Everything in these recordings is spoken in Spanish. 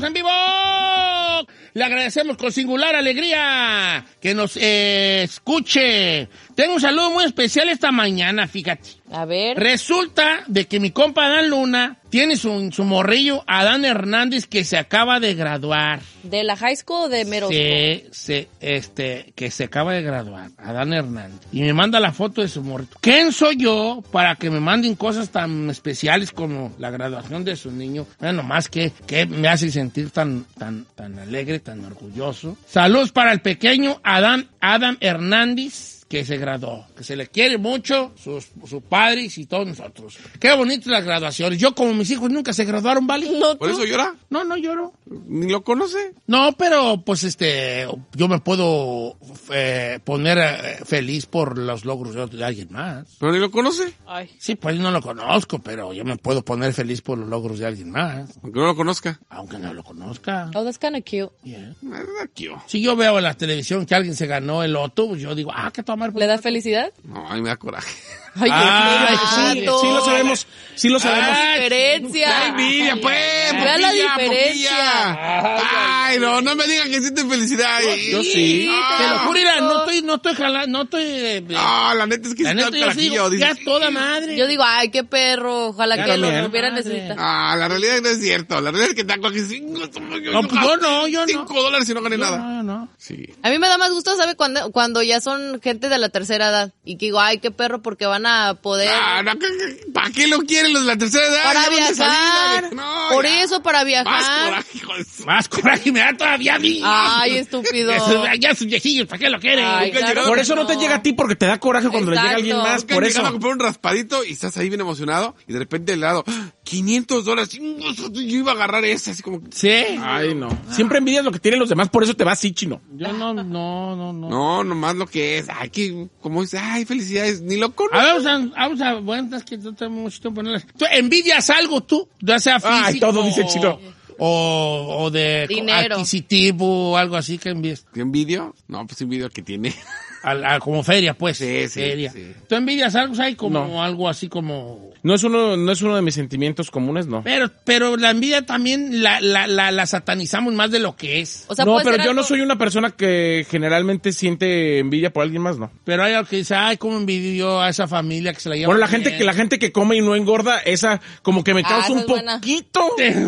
estamos en vivo. Le agradecemos con singular alegría que nos escuche. Tengo un saludo muy especial esta mañana, fíjate. A ver. Resulta de que mi compa Adán Luna tiene su morrillo, Adán Hernández, que se acaba de graduar. ¿De la high school o de middle school? Que se acaba de graduar, Adán Hernández. Y me manda la foto de su morrito. ¿Quién soy yo para que me manden cosas tan especiales como la graduación de su niño? Bueno, más que me hace sentir tan alegre, tan orgulloso. Saludos para el pequeño Adam Hernández, que se graduó, que se le quiere mucho, sus padres y todos nosotros. Qué bonitas las graduaciones. Yo, como mis hijos nunca se graduaron, ¿vale? No, ¿Por eso llora? No lloro. ¿Ni lo conoce? No, pero pues yo me puedo poner feliz por los logros de alguien más. ¿Pero ni lo conoce? Ay. Sí, pues no lo conozco, pero yo me puedo poner feliz por los logros de alguien más. Aunque no lo conozca. Aunque no lo conozca. Oh, that's kind of cute. Yeah. Aquí, oh. Si yo veo en la televisión que alguien se ganó el loto, pues yo digo, qué tomar. ¿Le da felicidad? No, a mí me da coraje. Ay, sí lo sabemos. Sí lo sabemos. La diferencia. ¡La envidia, pues! Vea la poquilla, diferencia. poquilla. Ay, no me digan que sienten felicidad. Yo sí. Te lo juro, mira, no estoy jalando, No, la neta es que la sí neta, está yo carajillo. digo, ya Dices, es toda madre. Yo digo, ay, qué perro. Ojalá Ya que lo también. hubiera Madre. necesitado. la realidad no es cierto. La realidad es que te hago aquí No, pues yo no. $5 y no gané nada. No. Sí. A mí me da más gusto, ¿sabe? Cuando ya son gente de la tercera edad. Y que digo, ay, qué perro, porque van a poder... ¿Para qué lo quieren los de la tercera edad? Para Ya van de viajar. salida. No, Por ya. eso, para viajar. Más coraje, hijo de su- Más coraje me da todavía a mí. Ay, estúpido. Ya sus viejillos, ¿para qué lo quieren? Ay, claro Por que eso no te llega a ti, porque te da coraje cuando le llega a alguien Exacto. más. Nunca Por han llegado eso. a comprar un raspadito y estás ahí bien emocionado y de repente al lado, $500. Yo iba a agarrar ese, así como... Sí. Ay, no. Siempre envidias lo que tienen los demás, por eso te vas así, chino. Yo no. No, nomás lo que es. Ay, que, como dice, ay, felicidades, ni lo conozco. A ver, vamos a, bueno, es que no tengo mucho tiempo en ponerlas. ¿Tú envidias algo tú? Ya sea físico. Ay, todo dice el chino. O de Dinero. adquisitivo o algo así que envíes. ¿Qué envidio? No, pues envidio que tiene. Como feria, pues. Sí, feria. sí. ¿Tú envidias algo, hay como No. algo así como... No es uno de mis sentimientos comunes, no. Pero la envidia también la satanizamos más de lo que es. O sea, No, puede pero ser yo no algo- soy una persona que generalmente siente envidia por alguien más, ¿no? Pero hay algo que dice, ay, cómo envidio yo a esa familia que se la lleva Bueno, bien. la gente que come y no engorda, esa como que me causa esa un es buena. poquito.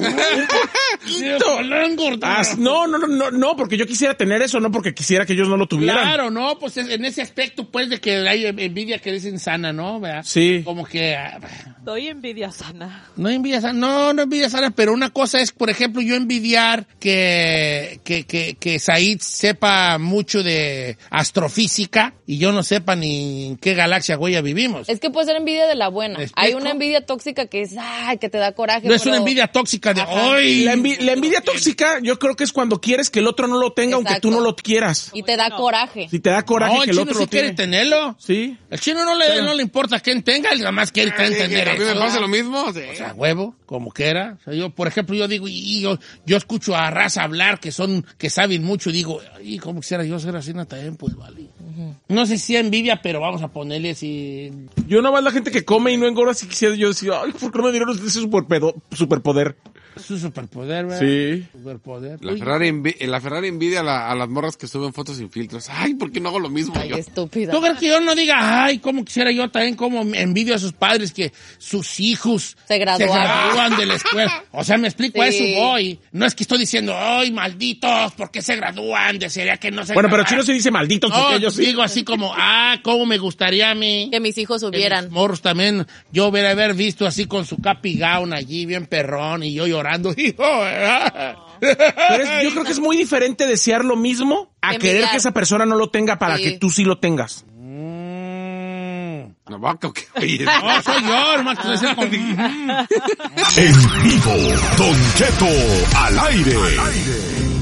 Ojalá engordar. No, porque yo quisiera tener eso, no porque quisiera que ellos no lo tuvieran. Claro, no, pues en ese aspecto, pues, de que hay envidia que es insana, ¿no? ¿Verdad? Sí. Como que... Doy envidia sana. No envidia sana, no envidia sana, pero una cosa es, por ejemplo, yo envidiar que Said sepa mucho de astrofísica y yo no sepa ni en qué galaxia huella vivimos. Es que puede ser envidia de la buena. ¿Me explico? Hay una envidia tóxica que es, ay, que te da coraje. No es pero- una envidia tóxica de Ajá. hoy. La envidia tóxica yo creo que es cuando quieres que el otro no lo tenga, aunque Exacto. tú no lo quieras. Y te da coraje. Si te da coraje No, que el el chino otro sí lo quiere tiene. tenerlo. Sí. El chino no le importa quién tenga, él nada más quiere entender A mí me eso. pasa lo mismo. Sí. O sea, huevo, como quiera. O sea, yo, por ejemplo, yo digo, y yo escucho a raza hablar que saben mucho y digo, y cómo quisiera yo ser así también, pues vale. No sé si envidia, pero vamos a ponerle así. Yo nomás la gente que come y no engorda, si quisiera yo decir, ay, ¿por qué no me dieron ese superpoder? Su superpoder, ¿verdad? Sí. Superpoder. La Uy, Ferrari envidia a las morras que suben fotos sin filtros. Ay, ¿por qué no hago lo mismo Ay, yo? estúpida. ¿Tú crees que yo no diga, ay, cómo quisiera yo también, como envidio a sus padres que sus hijos Se gradúan. de la escuela? O sea, me explico, a Sí. eso voy. No es que estoy diciendo, ay, malditos, ¿por qué se gradúan? Desearía que no se Bueno, pero graduaran. Chino sí dice malditos No, porque ellos sí. digo así como, cómo me gustaría a mí. Que mis hijos Que hubieran. mis morros también, yo hubiera haber visto así con su capi gown allí, bien perrón, y yo llorando, hijo, ¿verdad? Pero yo creo que es muy diferente desear lo mismo a Envidiar. querer que esa persona no lo tenga para Sí. que tú sí lo tengas. ¿La vaca o qué? Oye, No, soy yo, hermano, que estoy con... En vivo, Don Cheto al aire.